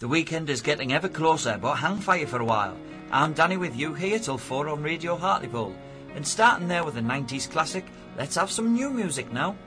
The weekend is getting ever closer, but hang fire for a while. I'm Danny with you here till 4 on Radio Hartlepool. And starting there with a 90s classic, let's have some new music now.